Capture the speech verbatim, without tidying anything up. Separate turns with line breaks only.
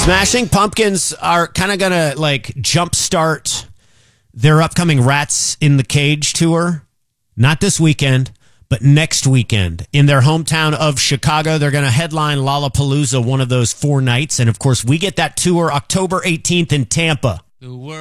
Smashing Pumpkins are kind of going to like jumpstart their upcoming Rats in the Cage tour. Not this weekend, but next weekend. In their hometown of Chicago, they're going to headline Lollapalooza one of those four nights. And of course, we get that tour October eighteenth in Tampa. The world